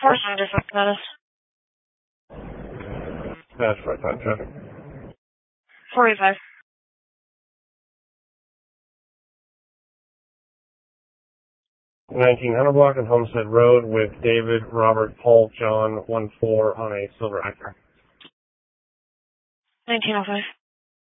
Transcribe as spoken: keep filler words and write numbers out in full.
First and different status. That's right time traffic. forty-five. nineteen Hunter Block and Homestead Road with David, Robert, Paul, John, one four on a silver Acura. nineteen oh five.